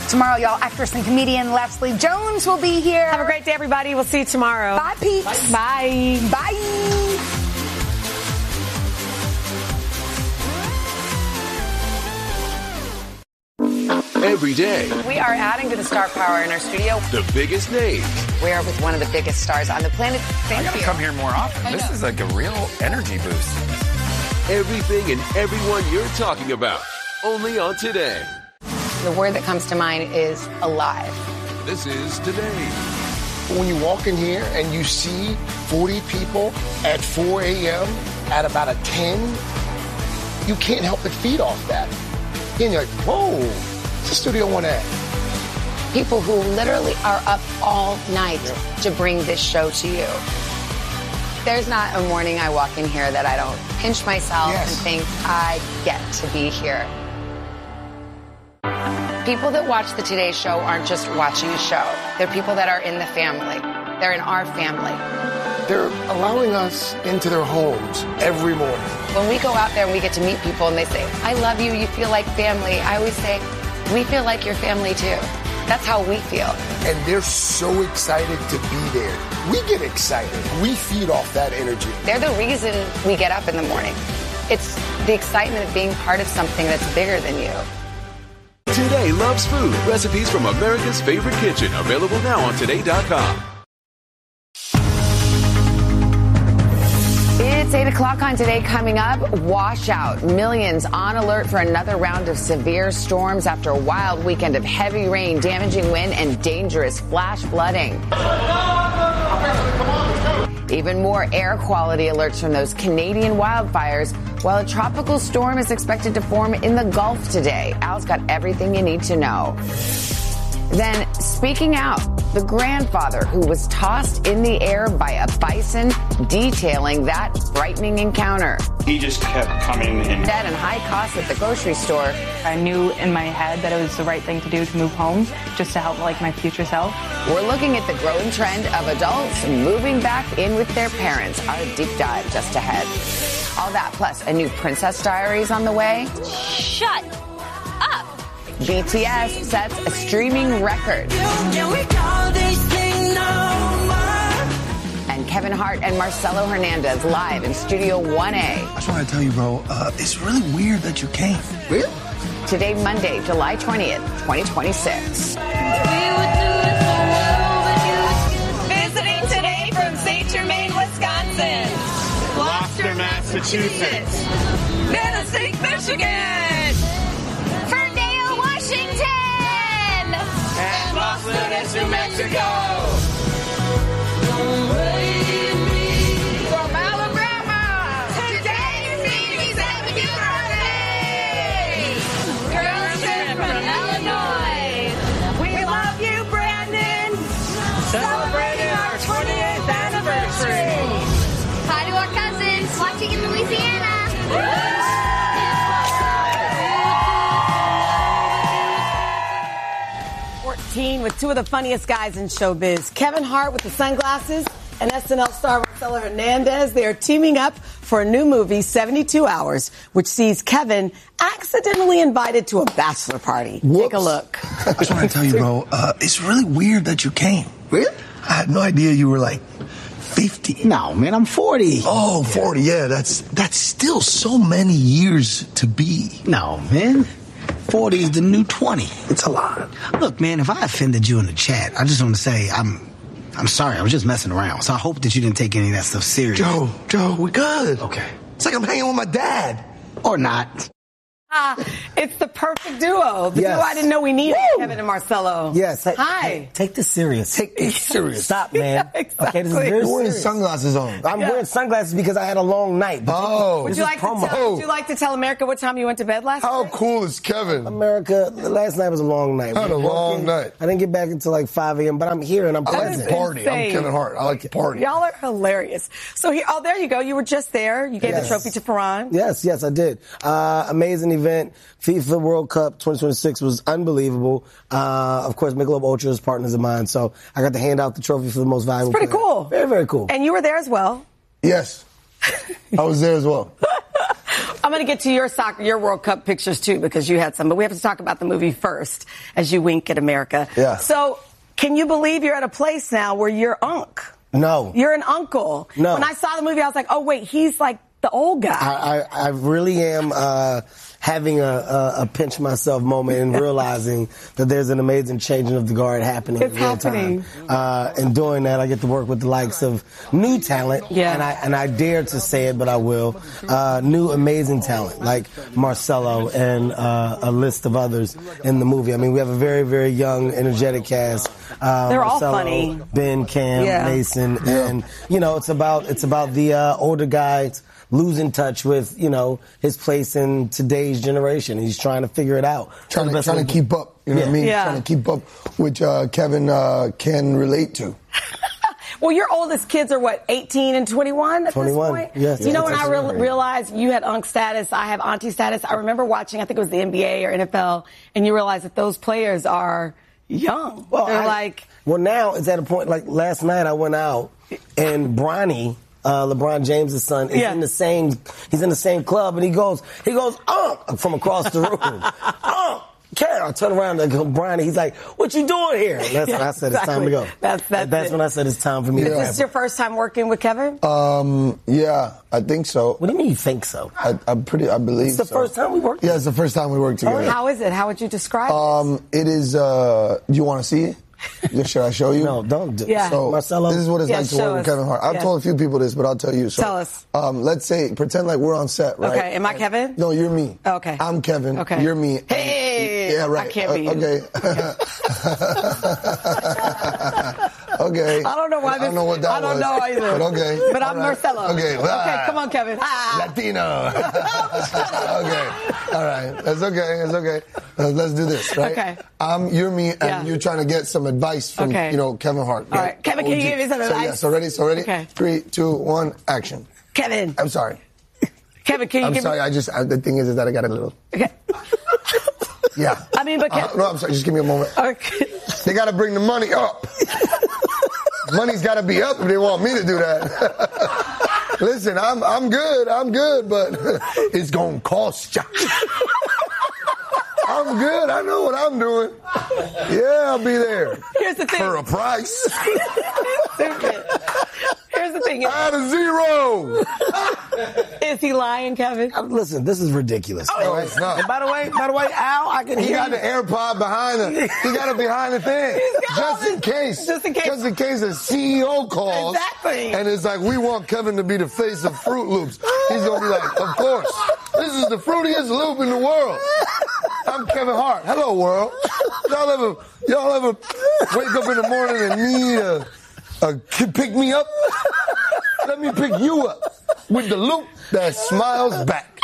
Tomorrow, y'all, actress and comedian Leslie Jones will be here. Have a great day, everybody. We'll see you tomorrow. Bye, peeps. Bye. Bye. Every day. We are adding to the star power in our studio. The biggest names. We are with one of the biggest stars on the planet. I gotta come here more often. This is like a real energy boost. Everything and everyone you're talking about. Only on Today. The word that comes to mind is alive. This is Today. When you walk in here and you see 40 people at 4 a.m. at about a 10, you can't help but feed off that. And you're like, whoa, it's a Studio One ad. People who literally are up all night to bring this show to you. There's not a morning I walk in here that I don't pinch myself and think, I get to be here. People that watch the Today Show aren't just watching a show. They're people that are in the family. They're in our family. They're allowing us into their homes every morning. When we go out there and we get to meet people and they say, I love you, you feel like family, I always say, we feel like your family too. That's how we feel. And they're so excited to be there. We get excited. We feed off that energy. They're the reason we get up in the morning. It's the excitement of being part of something that's bigger than you. Today loves food. Recipes from America's favorite kitchen. Available now on Today.com. It's 8 o'clock on Today. Coming up, washout. Millions on alert for another round of severe storms after a wild weekend of heavy rain, damaging wind, and dangerous flash flooding. Even more air quality alerts from those Canadian wildfires, while a tropical storm is expected to form in the Gulf today. Al's got everything you need to know. Then, speaking out, the grandfather who was tossed in the air by a bison, detailing that frightening encounter. He just kept coming in. Debt and high costs at the grocery store. I knew in my head that it was the right thing to do to move home, just to help my future self. We're looking at the growing trend of adults moving back in with their parents. Our deep dive just ahead. All that plus a new Princess Diaries on the way. Shut up! BTS sets a streaming record. And Kevin Hart and Marcelo Hernandez live in Studio 1A. I just want to tell you, bro, it's really weird that you came. Really? Today, Monday, July 20th, 2026. Visiting today from St. Germain, Wisconsin. Gloucester, Massachusetts. Menacing, Michigan. Ferndale, Washington. And Los Lunas, New Mexico. From Alabama. Today's Phoebe's 70th birthday. Girls trip from Illinois. We love you, Brandon. Celebrating our 20th anniversary. Hi to our cousins watching in Louisiana. 14 with two of the funniest guys in showbiz. Kevin Hart with the sunglasses and SNL star Marcelo Hernandez. They are teaming up for a new movie, 72 Hours, which sees Kevin accidentally invited to a bachelor party. Whoops. Take a look. I just want to tell you, bro, it's really weird that you came. Really? I had no idea you were like 50. No, man, I'm 40. Oh, 40, yeah, that's still so many years to be. No, man. 40 is the new 20. It's a lot. Look, man, if I offended you in the chat, I just want to say I'm sorry. I was just messing around. So I hope that you didn't take any of that stuff serious. Joe, we good. Okay. It's like I'm hanging with my dad. Or not. It's the perfect duo. The duo I didn't know we needed, Kevin and Marcelo. Yes. Hi. Hey, take this serious. Take this serious. Stop, man. Yeah, exactly. Okay, this is very You're wearing serious. sunglasses on. I'm wearing sunglasses because I had a long night. Would you like to tell America what time you went to bed last night? How cool is Kevin? America, last night was a long night. I had a long night. I didn't get back until like 5 a.m., but I'm here and I'm I like present. to party. I'm Kevin Hart. I like to party. Y'all are hilarious. So there you go. You were just there. You gave the trophy to Ferran. Yes, I did. Amazing event. FIFA World Cup 2026 was unbelievable. Of course, Michelob Ultra is partners of mine, so I got to hand out the trophy for the most valuable It's pretty player. cool. Very, very cool. And you were there as well. Yes. I was there as well. I'm going to get to your World Cup pictures, too, because you had some. But we have to talk about the movie first, as you wink at America. Yeah. So, can you believe you're at a place now where you're Unc? No. You're an uncle. No. When I saw the movie, I was like, oh, wait, he's like the old guy. I really am having a pinch myself moment and realizing that there's an amazing changing of the guard happening in real time. And doing that, I get to work with the likes of new talent. Yeah. And I dare to say it, but I will. New amazing talent like Marcelo and a list of others in the movie. I mean, we have a very, very young, energetic cast. They're Marcelo, all funny. Ben, Cam, Mason, and it's about the older guys losing touch with, his place in today's generation. He's trying to figure it out. Trying to keep up, you know what I mean? Yeah. Trying to keep up, which Kevin can relate to. Well, your oldest kids are, what, 18 and 21 at 21, this point? yes. You know, when I realized you had Unc status, I have Auntie status, I remember watching, I think it was the NBA or NFL, and you realize that those players are young. Well, Well, now it's at a point, like last night I went out and Bronny, LeBron James' son, is in the same club, and he goes, from across the room. I turn around and go, Brian, he's like, what you doing here? And that's when I said, it's time to go. That's when I said, it's time for me to go. Is this your first time working with Kevin? Yeah, I think so. What do you mean you think so? I believe it's the first time we worked together. Yeah, it's the first time we worked together. How is it? How would you describe it? It is, do you want to see it? Should I show you? No, don't. Yeah. So, Marcelo? this is what it's like to work with Kevin Hart. I've told a few people this, but I'll tell you. So, tell us. Let's say, pretend like we're on set, right? Okay, am I Kevin? No, you're me. Okay. I'm Kevin. Okay. You're me. Hey! Yeah, right. I can't be you. Okay. Okay. I don't know why I don't know what that was. I don't know either. But okay. But I'm Marcelo. Okay. Okay, come on, Kevin. Latino. Okay. All right. That's okay. It's okay. Let's do this, right? Okay. You're me, and you're trying to get some advice from, Kevin Hart. All right. Kevin, can you give me some advice? So ready? Okay. 3, 2, 1, action. Kevin. I'm sorry. Kevin, can you give me... I'm sorry. The thing is that I got a little... Okay. Yeah. I mean, but... No, I'm sorry. Just give me a moment. Okay. They got to bring the money up. Money's got to be up if they want me to do that. Listen, I'm good, but it's going to cost ya. I'm good. I know what I'm doing. Yeah, I'll be there. Here's the thing. For a price. Here's the thing. Add a zero. Is he lying, Kevin? Listen, this is ridiculous. Oh, no, it's not. And by the way, Al, I can hear He got the AirPod behind the. He got it behind the thing. Just in case a CEO calls. Exactly. And it's like, we want Kevin to be the face of Fruit Loops. He's gonna be like, of course. This is the fruitiest loop in the world. I'm Kevin Hart. Hello, world. Y'all ever wake up in the morning and need a pick me up? Let me pick you up with the loop that smiles back.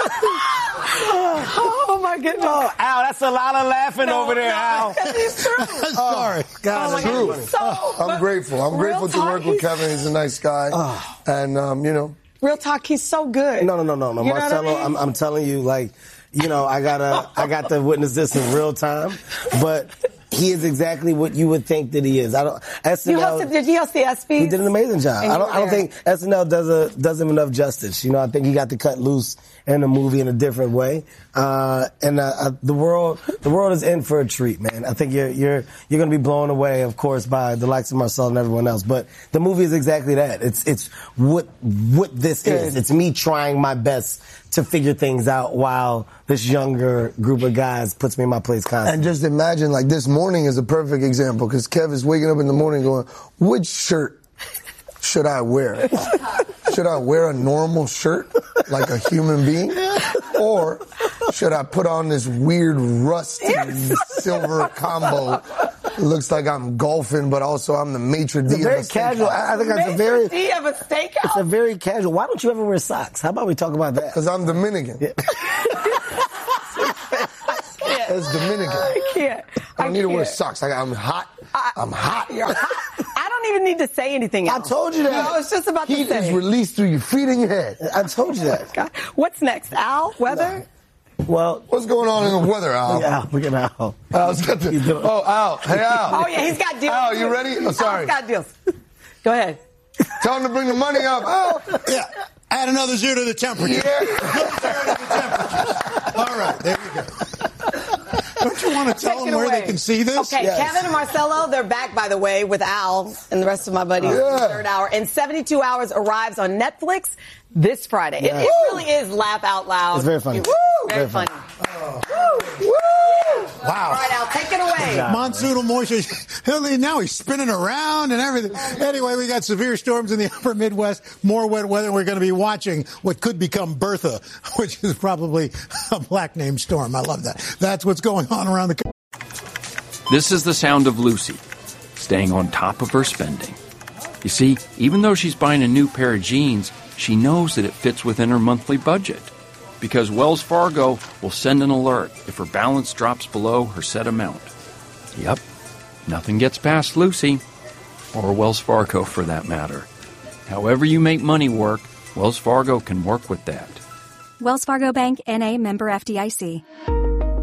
Oh my goodness. Oh, Al, that's a lot of laughing over there, Al. It's true. Sorry. God, It's true. I'm grateful. I'm grateful to work with Kevin. He's a nice guy. And, Real talk, he's so good. No. You know Marcelo, what I mean? I'm telling you, like, I got to witness this in real time, but he is exactly what you would think that he is. Did he host the ESPYs? He did an amazing job. I don't think SNL does him enough justice. I think he got to cut loose in the movie in a different way. The world is in for a treat, man. I think you're going to be blown away, of course, by the likes of Marcel and everyone else. But the movie is exactly that. It's what this is. It's me trying my best to figure things out while this younger group of guys puts me in my place constantly. And just imagine, like, this morning is a perfect example because Kev is waking up in the morning going, which shirt should I wear? Should I wear a normal shirt like a human being? Or should I put on this weird rusty silver combo? It looks like I'm golfing, but also I'm the maitre d' of a very casual. I think that's Maitre d' of a steakhouse? It's a very casual. Why don't you ever wear socks? How about we talk about that? Because I'm Dominican. Yeah. It's Dominican. I can't. I don't need to wear socks. I'm hot. I'm hot. You're hot. I don't even need to say anything else. I told you that. No, I was just about to say. Heat is released through your feet and your head. I told you that. God. What's next, Al? Weather? Well, what's going on in the weather, Al? Look at Al. Al's got Al. Hey, Al. Oh, yeah, he's got deals. Al, you ready? Oh, sorry. Al's got deals. Go ahead. Tell him to bring the money up. Al. Yeah. Add another 0 to the temperature. Yeah. Another 0 to the temperatures. All right, there you go. Don't you want to tell them where they can see this? Okay, Kevin and Marcelo, they're back, by the way, with Al and the rest of my buddies in the third hour. And 72 Hours arrives on Netflix this Friday. Yeah. It really is laugh out loud. It's very funny. Very funny. Wow. All right, Al, take it away. Monsoonal moisture. Now he's spinning around and everything. Anyway, we got severe storms in the upper Midwest, more wet weather. We're going to be watching what could become Bertha, which is probably a black name storm. I love that. That's what's going on around the country. This is the sound of Lucy, staying on top of her spending. You see, even though she's buying a new pair of jeans, she knows that it fits within her monthly budget. Because Wells Fargo will send an alert if her balance drops below her set amount. Yep, nothing gets past Lucy, or Wells Fargo for that matter. However you make money work, Wells Fargo can work with that. Wells Fargo Bank, N.A., member FDIC.